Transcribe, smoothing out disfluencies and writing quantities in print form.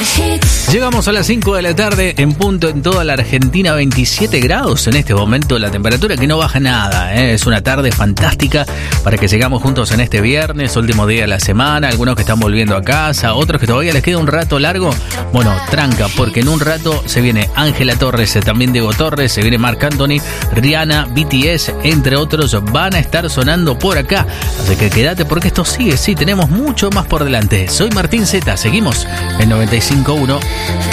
Llegamos a las 5 de la tarde en punto en toda la Argentina, 27 grados en este momento, la temperatura que no baja nada, es una tarde fantástica para que sigamos juntos en este viernes, último día de la semana, algunos que están volviendo a casa, otros que todavía les queda un rato largo, bueno, tranca, porque en un rato se viene Ángela Torres, también Diego Torres, se viene Marc Anthony, Rihanna, BTS, entre otros, van a estar sonando por acá, así que quédate porque esto sigue, sí, tenemos mucho más por delante. Soy Martín Zeta, seguimos en 95.1.